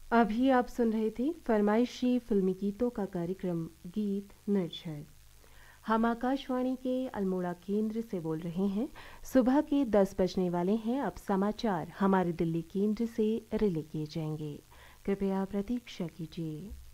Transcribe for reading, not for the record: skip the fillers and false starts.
अभी आप सुन रहे थे फरमाइशी फिल्मी गीतों का कार्यक्रम गीत निर्झर। हम आकाशवाणी के अल्मोड़ा केंद्र से बोल रहे हैं। सुबह के 10 बजने वाले हैं। अब समाचार हमारे दिल्ली केंद्र से रिले किए जाएंगे। कृपया प्रतीक्षा कीजिए।